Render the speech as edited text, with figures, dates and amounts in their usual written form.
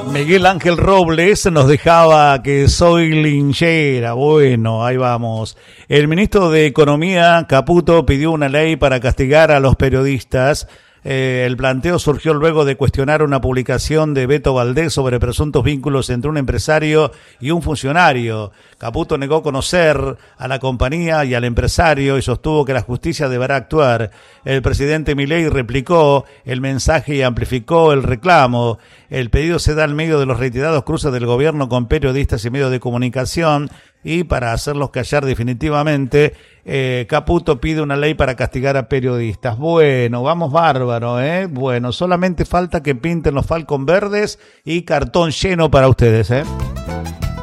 Miguel Ángel Robles nos dejaba que soy linchera. Bueno, ahí vamos. El ministro de Economía, Caputo, pidió una ley para castigar a los periodistas. El planteo surgió luego de cuestionar una publicación de Beto Valdés sobre presuntos vínculos entre un empresario y un funcionario. Caputo negó conocer a la compañía y al empresario y sostuvo que la justicia deberá actuar. El presidente Milei replicó el mensaje y amplificó el reclamo. El pedido se da en medio de los reiterados cruces del gobierno con periodistas y medios de comunicación. Y para hacerlos callar definitivamente, Caputo pide una ley para castigar a periodistas. Bueno, vamos bárbaro, ¿eh? Bueno, solamente falta que pinten los Falcon verdes y cartón lleno para ustedes, ¿eh?